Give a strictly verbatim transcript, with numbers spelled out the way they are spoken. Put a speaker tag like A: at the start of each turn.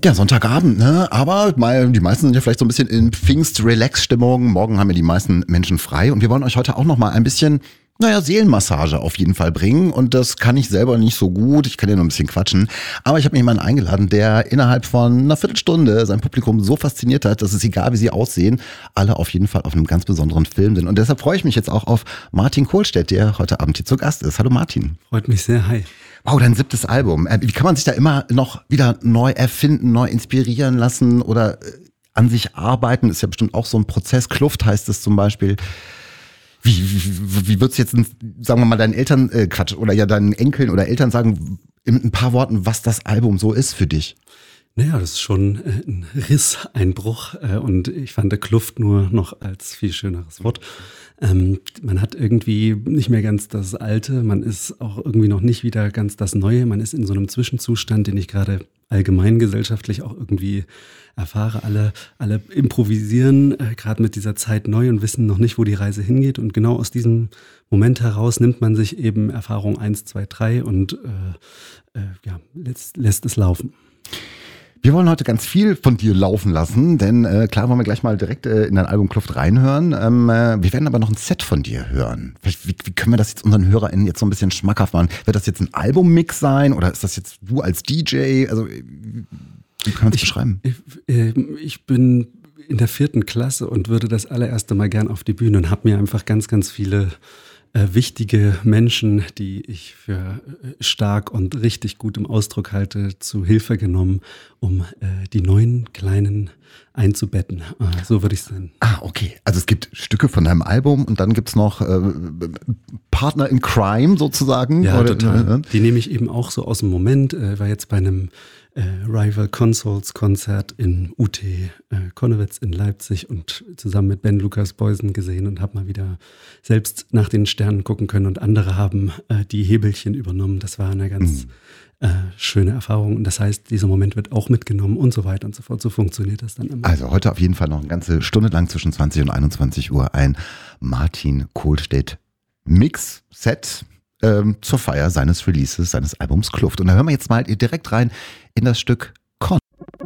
A: Ja, Sonntagabend, ne? Aber mal, die meisten sind ja vielleicht so ein bisschen in Pfingst-Relax-Stimmung. Morgen haben ja die meisten Menschen frei und wir wollen euch heute auch noch mal ein bisschen, naja, Seelenmassage auf jeden Fall bringen. Und das kann ich selber nicht so gut. Ich kann ja nur ein bisschen quatschen. Aber ich habe mir jemanden eingeladen, der innerhalb von einer Viertelstunde sein Publikum so fasziniert hat, dass es egal, wie sie aussehen, alle auf jeden Fall auf einem ganz besonderen Film sind. Und deshalb freue ich mich jetzt auch auf Martin Kohlstedt, der heute Abend hier zu Gast ist. Hallo Martin.
B: Freut mich sehr, hi.
A: Wow, dein siebtes Album. Wie kann man sich da immer noch wieder neu erfinden, neu inspirieren lassen oder an sich arbeiten? Ist ja bestimmt auch so ein Prozess. Kluft heißt es zum Beispiel. Wie, wie, wie würdest du jetzt, sagen wir mal, deinen Eltern, äh, Quatsch, oder ja deinen Enkeln oder Eltern sagen, in ein paar Worten, was das Album so ist für dich?
B: Naja, das ist schon ein Riss, ein Bruch und ich fand der Kluft nur noch als viel schöneres Wort. Ähm, man hat irgendwie nicht mehr ganz das Alte, man ist auch irgendwie noch nicht wieder ganz das Neue, man ist in so einem Zwischenzustand, den ich gerade allgemein gesellschaftlich auch irgendwie erfahre. Alle, alle improvisieren äh, gerade mit dieser Zeit neu und wissen noch nicht, wo die Reise hingeht. Und genau aus diesem Moment heraus nimmt man sich eben Erfahrung eins, zwei, drei und äh, äh, ja, lässt, lässt es laufen.
A: Wir wollen heute ganz viel von dir laufen lassen, denn äh, klar wollen wir gleich mal direkt äh, in dein Album Kluft reinhören. Ähm, äh, wir werden aber noch ein Set von dir hören. Wie, wie können wir das jetzt unseren HörerInnen jetzt so ein bisschen schmackhaft machen? Wird das jetzt ein Albummix sein oder ist das jetzt du als D J? Also wie kann man das beschreiben?
B: Ich, ich, ich bin in der vierten Klasse und würde das allererste Mal gern auf die Bühne und habe mir einfach ganz, ganz viele Äh, wichtige Menschen, die ich für äh, stark und richtig gut im Ausdruck halte, zu Hilfe genommen, um äh, die neuen Kleinen einzubetten. Äh, so würde ich es nennen.
A: Ah, okay. Also es gibt Stücke von deinem Album und dann gibt's noch äh, Partner in Crime sozusagen.
B: Ja,
A: oder,
B: total. Die nehme ich eben auch so aus dem Moment. Äh, war jetzt bei einem äh, Rival Consoles Konzert in U T äh, Konnewitz in Leipzig und zusammen mit Ben Lukas Beusen gesehen und habe mal wieder selbst nach den Sternen gucken können und andere haben äh, die Hebelchen übernommen. Das war eine ganz mhm. äh, schöne Erfahrung und das heißt, dieser Moment wird auch mitgenommen und so weiter und so fort. So funktioniert das dann immer.
A: Also heute auf jeden Fall noch eine ganze Stunde lang zwischen zwanzig und einundzwanzig Uhr ein Martin Kohlstedt Mix-Set ähm, zur Feier seines Releases, seines Albums Kluft. Und da hören wir jetzt mal direkt rein in das Stück